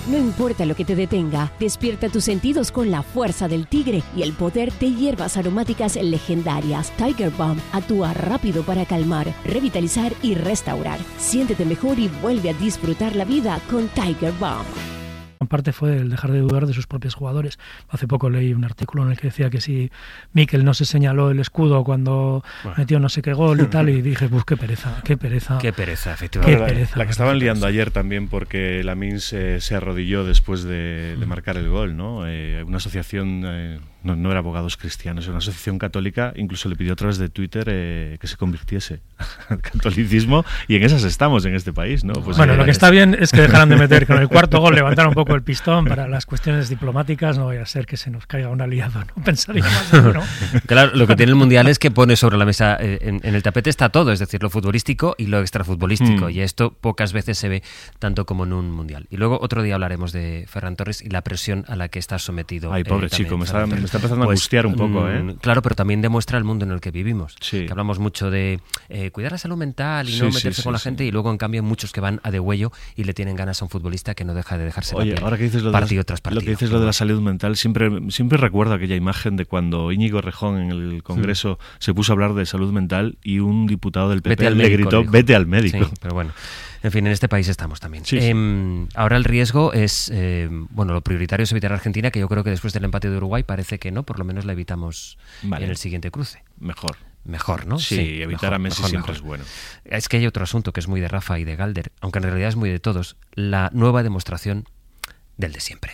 No importa lo que te detenga, despierta tus sentidos con la fuerza del tigre y el poder de hierbas aromáticas legendarias. Tiger Balm actúa rápido para calmar, revitalizar y restaurar. Siéntete mejor y vuelve a disfrutar la vida con Tiger Balm. En parte fue el dejar de dudar de sus propios jugadores. Hace poco leí un artículo en el que decía que si Mikel no se señaló el escudo cuando metió no sé qué gol y tal, y dije, pues qué pereza. Qué pereza, efectivamente. Qué pereza, la que estaban liando ayer también porque Lamine se arrodilló después de marcar el gol, ¿no? Una asociación... No era Abogados Cristianos, era una asociación católica, incluso le pidió a través de Twitter que se convirtiese al catolicismo, y en esas estamos en este país, ¿no? Pues bueno, lo que está bien es que dejaran de meter con el cuarto gol, levantar un poco el pistón para las cuestiones diplomáticas, no vaya a ser que se nos caiga un aliado, ¿no? Pensaría más, ¿no? Claro, lo que tiene el Mundial es que pone sobre la mesa, en el tapete está todo, es decir, lo futbolístico y lo extrafutbolístico, y esto pocas veces se ve tanto como en un Mundial. Y luego otro día hablaremos de Ferran Torres y la presión a la que está sometido. Ay, pobre chico, me está empezando a angustiar un poco, Claro, pero también demuestra el mundo en el que vivimos. Sí. Que hablamos mucho de cuidar la salud mental y no meterse con la gente, y luego en cambio muchos que van a degüello y le tienen ganas a un futbolista que no deja de dejarse la piel. Ahora que dices partido tras partido. Lo que dices lo de la salud mental, siempre recuerdo aquella imagen de cuando Íñigo Errejón en el Congreso se puso a hablar de salud mental y un diputado del PP le gritó, vete al médico. Sí, pero bueno. En fin, en este país estamos también. Sí. Ahora el riesgo es, lo prioritario es evitar a Argentina, que yo creo que después del empate de Uruguay parece que no, por lo menos la evitamos en el siguiente cruce. Mejor, ¿no? Sí, evitar a Messi siempre es bueno. Es que hay otro asunto que es muy de Rafa y de Galder, aunque en realidad es muy de todos, la nueva demostración del de siempre.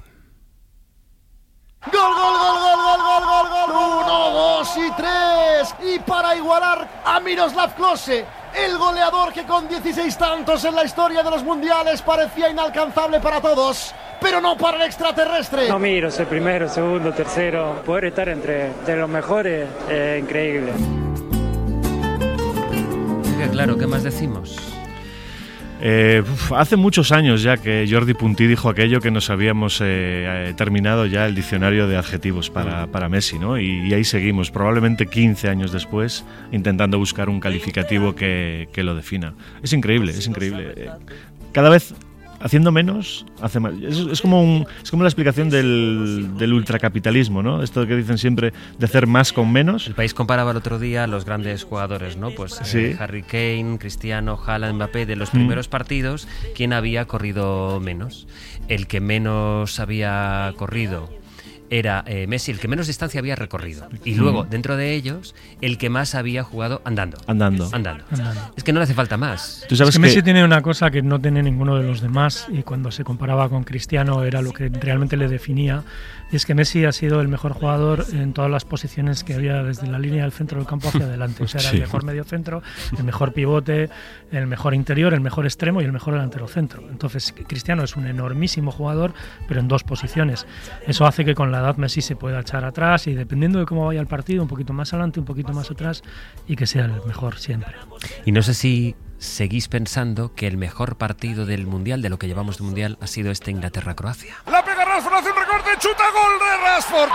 ¡Gol, gol, gol, gol, gol, gol, gol, gol! 1, 2 y 3. Y para igualar a Miroslav Klose, el goleador que con 16 tantos en la historia de los mundiales parecía inalcanzable para todos, pero no para el extraterrestre. No miro, soy primero, segundo, tercero. Poder estar entre los mejores es increíble. Claro, ¿qué más decimos? Hace muchos años ya que Jordi Puntí dijo aquello que nos habíamos terminado ya el diccionario de adjetivos para Messi, ¿no? Y ahí seguimos, probablemente 15 años después, intentando buscar un calificativo que lo defina. Es increíble. Cada vez haciendo menos, hace más. Es como la explicación del ultracapitalismo, ¿no? Esto que dicen siempre de hacer más con menos. El País comparaba el otro día los grandes jugadores, ¿no? Pues sí. Harry Kane, Cristiano, Haaland, Mbappé, de los primeros partidos, ¿quién había corrido menos? El que menos había corrido era Messi, el que menos distancia había recorrido. Y luego, dentro de ellos, el que más había jugado andando. Es que no le hace falta más. ¿Tú sabes que Messi tiene una cosa que no tiene ninguno de los demás, y cuando se comparaba con Cristiano era lo que realmente le definía, y es que Messi ha sido el mejor jugador en todas las posiciones que había desde la línea del centro del campo hacia adelante. O sea, era el mejor mediocentro, el mejor pivote, el mejor interior, el mejor extremo y el mejor delantero centro. Entonces, Cristiano es un enormísimo jugador, pero en dos posiciones. Eso hace que con la edad Messi se pueda echar atrás y, dependiendo de cómo vaya el partido, un poquito más adelante, un poquito más atrás, y que sea el mejor siempre. Y no sé si seguís pensando que el mejor partido del Mundial, de lo que llevamos de Mundial, ha sido este Inglaterra-Croacia. La pega Rashford, hace un recorte, chuta, gol de Rashford.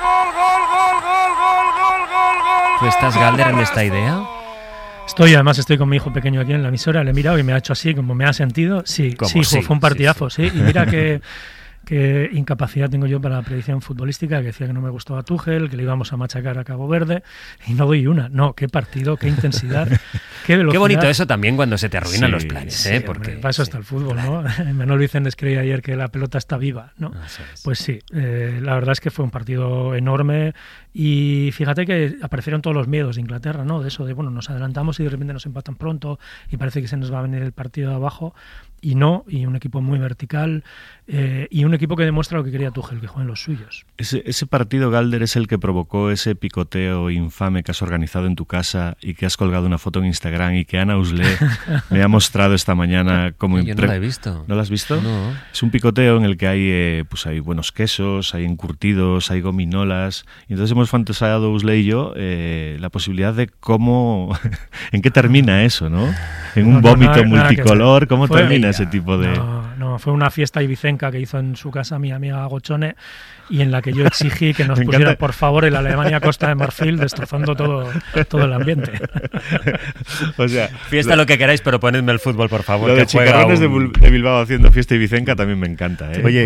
Gol. ¿Tú estás, Galder, en esta idea? Además estoy con mi hijo pequeño aquí en la emisora, le he mirado y me ha hecho así, como me ha sentido. Sí, fue un partidazo, sí. Y mira que qué incapacidad tengo yo para la predicción futbolística, que decía que no me gustaba Tuchel, que le íbamos a machacar a Cabo Verde, y no doy una. No, qué partido, qué intensidad, qué velocidad. Qué bonito eso también cuando se te arruinan los planes, sí, porque para eso está el fútbol, ¿no? Manuel Vicens creía ayer que la pelota está viva, ¿no? Pues sí, la verdad es que fue un partido enorme, y fíjate que aparecieron todos los miedos de Inglaterra, ¿no? De eso de, nos adelantamos y de repente nos empatan pronto y parece que se nos va a venir el partido de abajo. Y un equipo muy vertical, y un equipo que demuestra lo que quería Tuchel, que jueguen los suyos. Ese partido, Galder, es el que provocó ese picoteo infame que has organizado en tu casa y que has colgado una foto en Instagram y que Ana Uslé me ha mostrado esta mañana como... Yo no la he visto. ¿No la has visto? No. Es un picoteo en el que hay buenos quesos, hay encurtidos, hay gominolas, y entonces hemos fantaseado Uslé y yo la posibilidad de cómo... ¿En qué termina eso, no? En un vómito multicolor, ¿cómo termina ese tipo de...? No, fue una fiesta ibicenca que hizo en su casa mi amiga Gochone, y en la que yo exigí que nos pusiera, por favor, el Alemania Costa de Marfil, destrozando todo el ambiente. O sea, fiesta lo que queráis, pero ponedme el fútbol, por favor. Lo de Chicarrones de Bilbao haciendo fiesta ibicenca también me encanta, ¿eh? Oye,